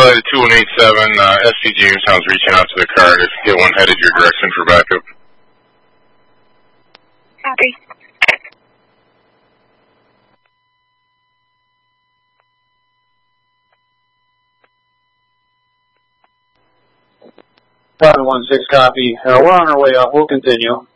flight at 2187, SC Jamestown's reaching out to the car to get one headed your direction for backup. Copy. Copy, 1-6, copy. We're on our way up. We'll continue.